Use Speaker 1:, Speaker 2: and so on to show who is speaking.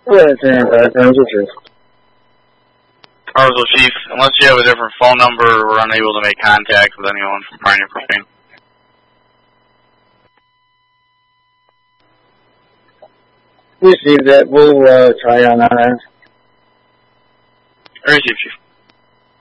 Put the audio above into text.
Speaker 1: 对，这样的真就是。
Speaker 2: Arzel Chief, unless you have a different phone number, we're unable to make contact with anyone from Pioneer Propane.
Speaker 1: Receive that. We'll try on that.
Speaker 2: Receive, Chief.